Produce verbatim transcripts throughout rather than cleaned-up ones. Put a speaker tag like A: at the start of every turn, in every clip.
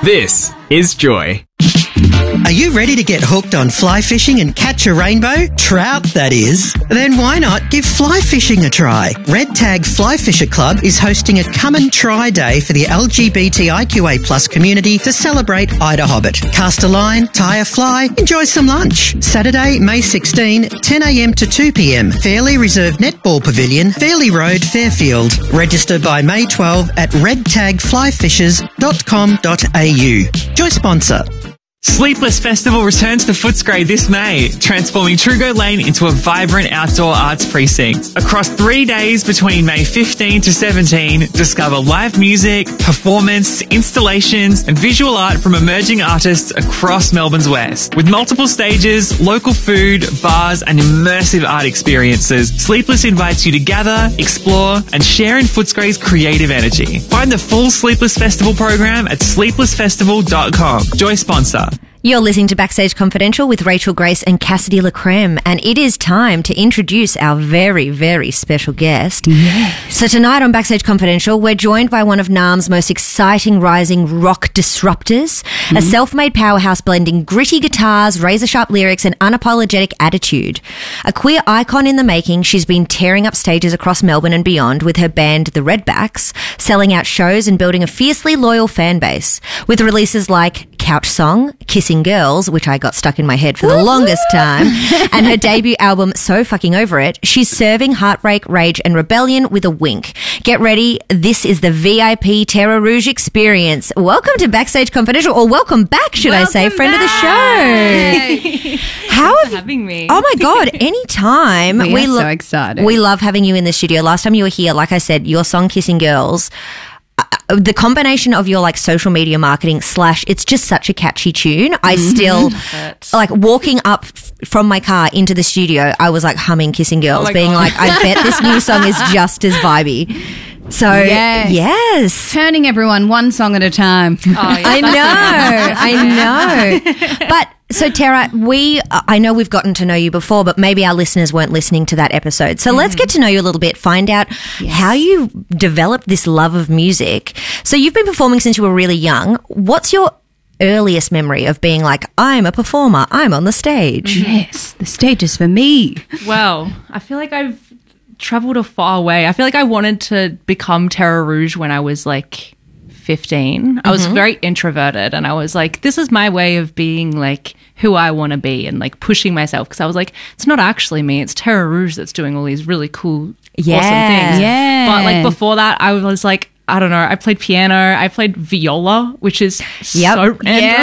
A: This is Joy.
B: Are you ready to get hooked on fly fishing and catch a rainbow? Trout, that is. Then why not give fly fishing a try? Red Tag Fly Fisher Club is hosting a come and try day for the L G B T I Q A plus community to celebrate Ida Hobbit. Cast a line, tie a fly, enjoy some lunch. Saturday, May sixteenth, ten a m to two p m. Fairley Reserve Netball Pavilion, Fairley Road, Fairfield. Register by May twelfth at red tag fly fishers dot com dot a u. Joy sponsor.
C: Sleepless Festival returns to Footscray this May, transforming Trugo Lane into a vibrant outdoor arts precinct. Across three days between May fifteenth to seventeenth, discover live music, performance, installations and visual art from emerging artists across Melbourne's West. With multiple stages, local food, bars and immersive art experiences, Sleepless invites you to gather, explore and share in Footscray's creative energy. Find the full Sleepless Festival program at sleepless festival dot com. Joy sponsor.
D: You're listening to Backstage Confidential with Rachel Grace and Cassidy LaCreme, and it is time to introduce our very, very special guest.
E: Yes.
D: So tonight on Backstage Confidential, we're joined by one of Naarm's most exciting rising rock disruptors, mm-hmm. a self-made powerhouse blending gritty guitars, razor-sharp lyrics and unapologetic attitude. A queer icon in the making, she's been tearing up stages across Melbourne and beyond with her band The Redbacks, selling out shows and building a fiercely loyal fan base. With releases like Couch Song, Kissing Girls, which I got stuck in my head for the longest time, and her debut album, So Fucking Over It, she's serving heartbreak, rage and rebellion with a wink. Get ready. This is the V I P Terra Rouge experience. Welcome to Backstage Confidential, or welcome back, should
E: welcome
D: I say, friend
E: back.
D: of the show. How
E: Thanks
D: have
E: for having me?
D: Oh my God, anytime.
E: we, we are
D: lo-
E: so excited.
D: We love having you in the studio. Last time you were here, like I said, your song Kissing Girls, Uh, the combination of your like social media marketing slash it's just such a catchy tune. I still like walking up f- from my car into the studio, I was like humming Kissing Girls,
E: oh
D: being
E: God.
D: like, I bet this new song is just as vibey. So
E: Yes.
D: yes.
E: Turning everyone one song at a time.
F: Oh, yeah.
D: I know, I know. But so Terra, we, I know we've gotten to know you before, but maybe our listeners weren't listening to that episode. So mm. let's get to know you a little bit, find out yes. how you developed this love of music. So you've been performing since you were really young. What's your earliest memory of being like, I'm a performer, I'm on the stage?
E: Yes, the stage is for me.
F: Well, I feel like I've travelled a far way. I feel like I wanted to become Terra Rouge when I was like fifteen. I was
D: Mm-hmm.
F: very introverted and I was like, this is my way of being like who I want to be and like pushing myself, because I was like, it's not actually me, it's Terra Rouge that's doing all these really cool,
D: Yeah.
F: awesome things.
E: Yeah.
F: But like before that, I was like, I don't know, I played piano, I played viola, which is
D: Yep.
F: so random.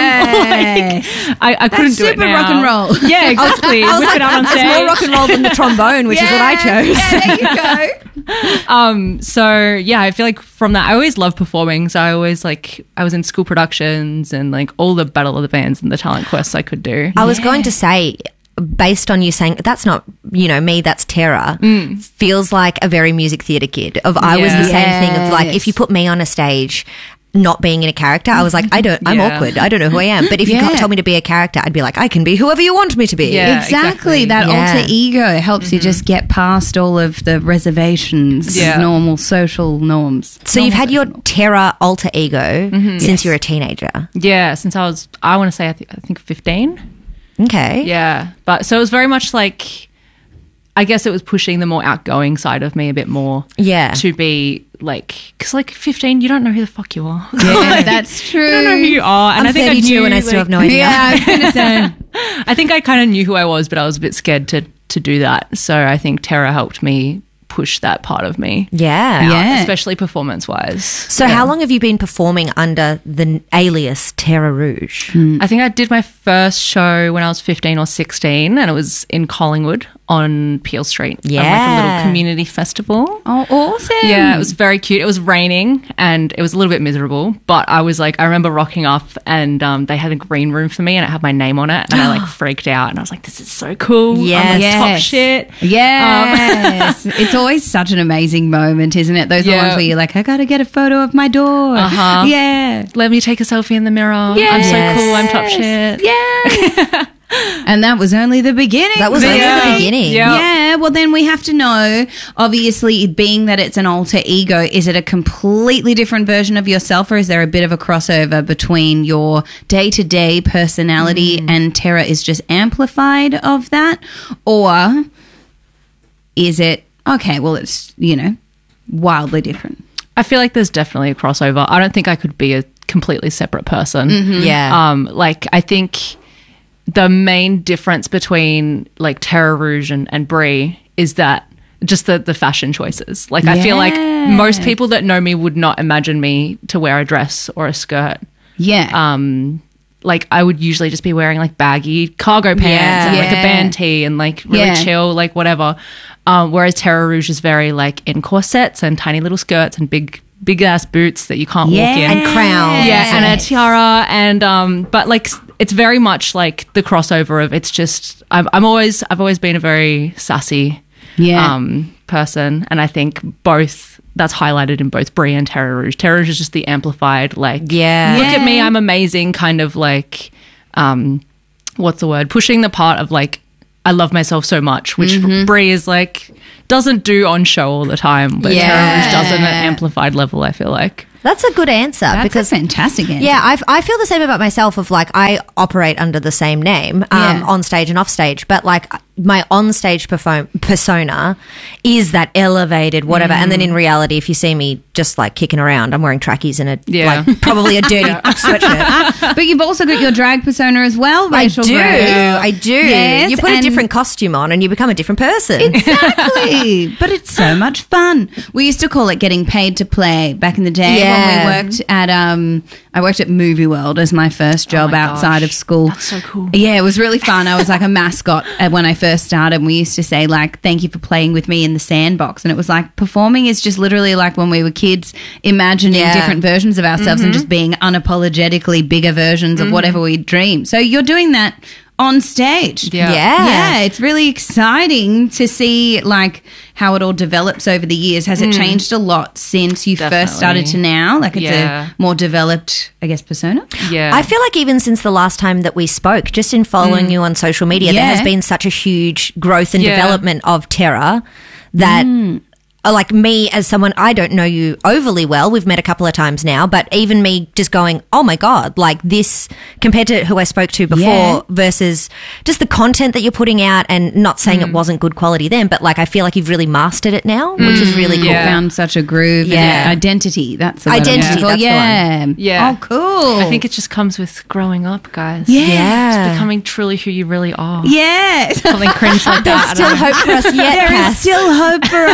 E: Yes.
F: Like, I, I couldn't
E: That's
F: do it
E: super
F: now.
E: rock and roll.
F: Yeah, exactly.
D: I was
F: Whip
D: like,
F: it out on
D: that's
F: stage.
D: more rock and roll than the trombone, which is what I chose.
E: Yeah, there you go.
F: Um, so yeah, I feel like from that, I always loved performing. So I always like, I was in school productions and like all the Battle of the Bands and the talent quests I could do.
D: I was going to say, based on you saying that's not, you know, me, that's Terra, feels like a very music theatre kid. Of I was the
F: Yeah.
D: same thing of like,
E: Yes.
D: if you put me on a stage, not being in a character, I was like, I don't, I'm
F: Yeah.
D: awkward. I don't know who I am. But if you
E: Yeah.
D: can't tell me to be a character, I'd be like, I can be whoever you want me to be.
F: Yeah.
E: Exactly.
F: exactly.
E: That
D: Yeah.
E: alter ego helps you just get past all of the reservations,
F: Yeah.
E: normal social norms.
D: So you've had your Terra alter ego since
E: Yes.
D: you were a teenager.
F: Yeah, since I was, I want to say, I, th- I think fifteen.
D: Okay.
F: Yeah. But so it was very much like, I guess it was pushing the more outgoing side of me a bit more.
D: Yeah.
F: To be like, because like fifteen, you don't know who the fuck you are.
E: Yeah, that's true.
F: You don't know who you are. And
D: I'm
F: I think
D: thirty-two
F: I knew,
D: and I still
F: like-
D: have no idea.
E: Yeah, I was going to say.
F: I think I kind of knew who I was, but I was a bit scared to to do that. So I think Terra helped me push that part of me.
D: Yeah.
E: Yeah.
F: Especially performance wise.
D: So how long have you been performing under the alias Terra Rouge?
F: I think I did my first show when I was fifteen or sixteen, and it was in Collingwood on Peel Street. on like a
D: Yeah.
F: little community festival.
E: Oh, awesome.
F: Yeah, it was very cute. It was raining and it was a little bit miserable, but I was like, I remember rocking up and um, they had a green room for me and it had my name on it, and I like freaked out and I was like, this is so cool.
D: Yes.
F: I'm like, top
E: Yes.
F: shit.
E: Yes. It's always such an amazing moment, isn't it? Those are the
F: Yeah.
E: ones where you're like, I got to get a photo of my door.
F: Uh-huh.
E: Yeah.
F: Let me take a selfie in the mirror.
E: Yes.
F: I'm so cool. I'm top shit.
E: Yeah. And that was only the beginning.
D: That was only
F: Yeah.
D: the beginning.
F: Yeah.
E: Yeah, well, then we have to know, obviously, being that it's an alter ego, is it a completely different version of yourself, or is there a bit of a crossover between your day-to-day personality
F: Mm.
E: and Terra is just amplified of that? Or is it, okay, well, it's, you know, wildly different?
F: I feel like there's definitely a crossover. I don't think I could be a completely separate person.
D: Yeah.
F: Um, like, I think the main difference between like Terra Rouge and, and Brie is that just the, the fashion choices. Like, I feel like most people that know me would not imagine me to wear a dress or a skirt.
E: Yeah.
F: Um, like, I would usually just be wearing like baggy cargo pants
D: Yeah.
F: and like a
E: Yeah.
F: band tee and like really
E: Yeah.
F: chill, like whatever. Um, whereas Terra Rouge is very like in corsets and tiny little skirts and big, big ass boots that you can't walk in.
D: And crown.
F: Yeah, and a tiara, and um, but like it's very much like the crossover of it's just I'm, I'm always I've always been a very sassy
E: Yeah.
F: um person, and I think both that's highlighted in both Brie and Terra Rouge. Terra Rouge is just the amplified like
D: Yeah.
F: look at me, I'm amazing kind of like um what's the word pushing the part of like I love myself so much, which Brie is like doesn't do on show all the time, but
D: Yeah.
F: Terra Rouge does at an amplified level, I feel like.
D: That's a good answer
E: That's
D: because
E: a fantastic answer.
D: yeah, I I feel the same about myself. Of like, I operate under the same name, um,
E: Yeah.
D: on stage and off stage, but like my on stage perfo- persona is that elevated whatever, and then in reality, if you see me just like kicking around, I'm wearing trackies and a
F: Yeah.
D: like probably a dirty sweatshirt.
E: But you've also got your drag persona as well,
D: I
E: Rachel
D: do,
E: Gray.
D: I do.
E: Yes,
D: you put a
E: and-
D: different costume on, and you become a different person.
E: Exactly. But it's so much fun. We used to call it getting paid to play back in the day
D: Yeah.
E: when we worked at um I worked at Movie World as my first job
F: my
E: outside
F: gosh.
E: of school.
F: That's so cool.
E: Yeah, it was really fun. I was like a mascot uh, when I first started. And we used to say like, thank you for playing with me in the sandbox. And it was like performing is just literally like when we were kids imagining
D: Yeah.
E: different versions of ourselves and just being unapologetically bigger versions of whatever we dream. So you're doing that on stage.
F: Yeah.
D: Yeah.
E: Yeah, it's really exciting to see like how it all develops over the years. Has it changed a lot since you first started to
F: Definitely.
E: now? Like it's
F: Yeah.
E: a more developed, I guess, persona?
F: Yeah.
D: I feel like even since the last time that we spoke, just in following you on social media, there
E: Yeah.
D: has been such a huge growth and
F: Yeah.
D: development of Terra that. uh, Like me as someone, I don't know you overly well. We've met a couple of times now, but even me just going, oh my God, like this compared to who I spoke to before
E: Yeah.
D: versus just the content that you're putting out, and not saying it wasn't good quality then, but like I feel like you've really mastered it now, which is really cool.
F: Yeah.
E: Found such a groove.
D: Yeah.
E: Yeah. Identity. That's the word I'm
D: Identity,
E: looking for.
D: that's the
E: yeah.
F: Yeah.
E: Oh, cool.
F: I think it just comes with growing up, guys.
E: Yeah.
D: Yeah.
F: Just becoming truly who you really are.
E: Yeah.
F: Something cringe like
D: There's
F: that. I
D: still
F: don't know.
D: hope for us yet,
E: There is
D: Cass.
E: still hope for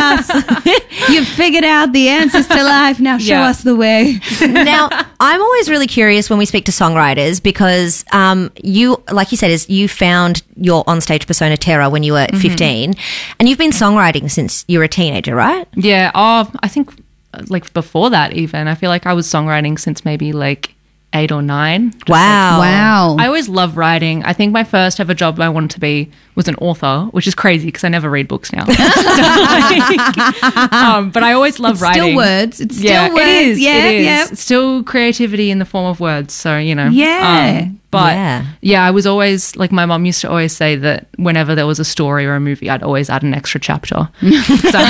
E: us. You've figured out the answers to life. Now show
F: Yeah.
E: us the way.
D: Now, I'm always really curious when we speak to songwriters because um, you, like you said, is you found your onstage persona Terra when you were fifteen, and you've been songwriting since you were a teenager, right?
F: Yeah. Oh, I think uh, like before that even. I feel like I was songwriting since maybe like eight or nine. Just,
D: Wow.
E: Wow.
F: I always loved writing. I think my first ever job I wanted to be was an author, which is crazy because I never read books now. So, like, um, but I always loved
E: It's
F: writing.
E: still words. It's still
F: yeah,
E: words.
F: it is.
E: Yeah,
F: it is.
E: yeah.
F: It's still creativity in the form of words. So you know.
E: Yeah.
F: Um, but
D: Yeah.
F: yeah. I was always like my mom used to always say that whenever there was a story or a movie, I'd always add an extra chapter. So,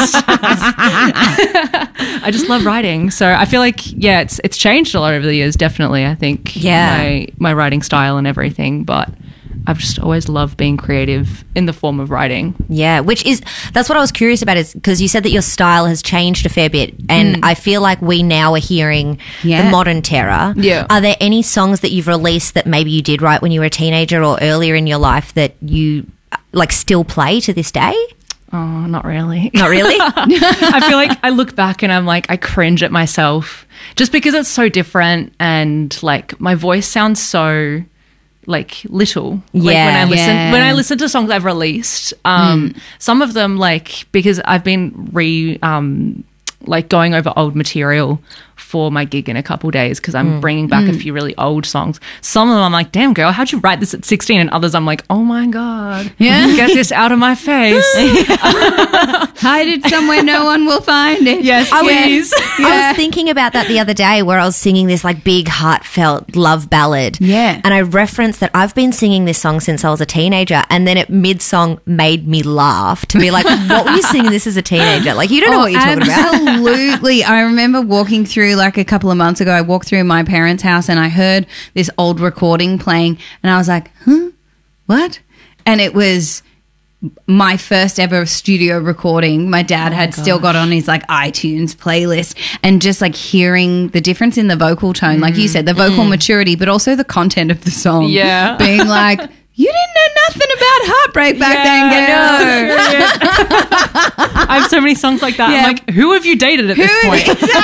F: I just love writing. So I feel like yeah, it's it's changed a lot over the years. Definitely, I think.
D: Yeah.
F: my my writing style and everything, but I've just always loved being creative in the form of writing.
D: Yeah, which is that's what I was curious about, is because you said that your style has changed a fair bit, and I feel like we now are hearing
E: Yeah.
D: the modern Terra.
F: Yeah.
D: Are there any songs that you've released that maybe you did write when you were a teenager or earlier in your life that you like still play to this day?
F: Oh, not really.
D: Not really.
F: I feel like I look back and I'm like, I cringe at myself just because it's so different and like my voice sounds so like little. Like when
D: Yeah.
F: I listen
E: Yeah.
F: when I listen to songs I've released, um, some of them like because I've been re um like going over old material for my gig in a couple days because I'm bringing back a few really old songs. Some of them I'm like, damn girl, how'd you write this at sixteen? And others I'm like, oh my God,
E: Yeah.
F: get this out of my face.
E: Hide it somewhere no one will find it.
F: Yes,
D: I was-
F: please.
D: I was thinking about that the other day where I was singing this like big heartfelt love ballad.
E: Yeah.
D: And I referenced that I've been singing this song since I was a teenager, and then it mid song made me laugh to be like, what were you singing this as a teenager? Like, you don't know what you're talking about.
E: Absolutely. I remember walking through like a couple of months ago, I walked through my parents' house and I heard this old recording playing and I was like, huh? What? And it was my first ever studio recording. My dad had still got on his like iTunes playlist, and just like hearing the difference in the vocal tone, like you said, the vocal maturity, but also the content of the song.
F: Yeah.
E: Being like, you didn't know nothing about heartbreak back then, girl.
F: I have so many songs like that.
E: Yeah.
F: I'm like, who have you dated at this point?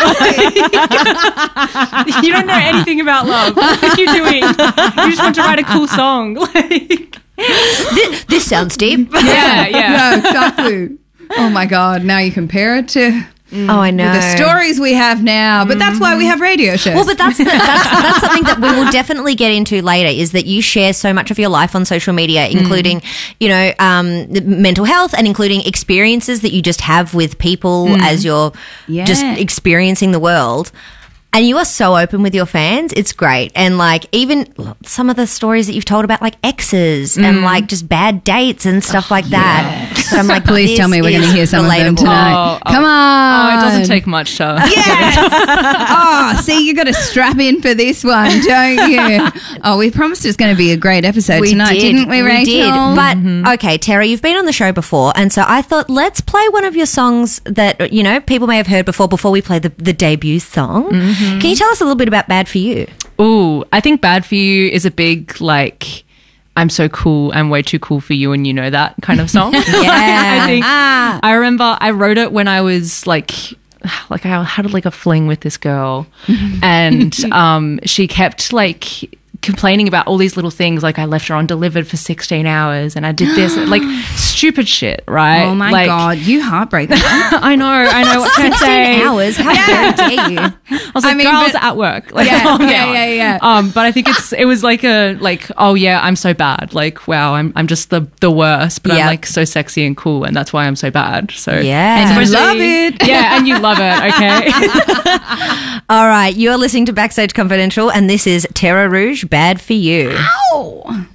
F: You don't know anything about love. What are you doing? You just want to write a cool song. Like,
D: this, this sounds deep.
F: yeah, yeah.
E: No, exactly. Oh my God. Now you compare it to
D: Oh, I know.
E: the stories we have now, but that's why we have radio shows.
D: Well, but that's, the, that's that's something that we will definitely get into later, is that you share so much of your life on social media, including, you know, um, the mental health and including experiences that you just have with people as you're
E: Yeah.
D: just experiencing the world. And you are so open with your fans. It's great. And like even some of the stories that you've told about like exes and like just bad dates and stuff like that. So I'm like,
E: please
D: this
E: tell me we're going to
D: is
E: hear some of them
D: relatable.
E: tonight.
F: Oh, oh.
E: Come on.
F: Oh, it doesn't take much to.
E: Yes. Oh, see, you got to strap in for this one, don't you? Oh, we promised it's going to be a great episode
D: We
E: tonight,
D: did.
E: didn't we, Rachel?
D: did. But okay, Tara, you've been on the show before, and so I thought let's play one of your songs that you know people may have heard before. Before we play the, the debut song, can you tell us a little bit about "Bad for You"?
F: Ooh, I think Bad for You is a big, like, I'm so cool, I'm way too cool for you, and you know that kind of song.
D: Yeah.
F: I think I remember I wrote it when I was like, like I had like a fling with this girl, and um, she kept like complaining about all these little things, like I left her undelivered for sixteen hours, and I did this, like stupid shit, right?
E: Oh my
F: Like,
E: God, you heartbreak me.
F: I know, I know what can I say.
D: Sixteen hours? How dare dare you?
F: I was like,
E: I mean,
F: girls
E: but-
F: at work. Like,
E: Yeah,
F: calm
E: yeah,
F: down.
E: yeah, yeah.
F: Um, but I think it's it was like a like, oh yeah, I'm so bad. Like, wow, I'm I'm just the the worst, but
D: Yeah.
F: I'm like so sexy and cool, and that's why I'm so bad. So
D: Yeah.
E: And you
F: Especially-
E: love it.
F: Yeah, and you love it. Okay.
D: All right, you're listening to Backstage Confidential, and this is Terra Rouge, "Bad for You."
E: Ow.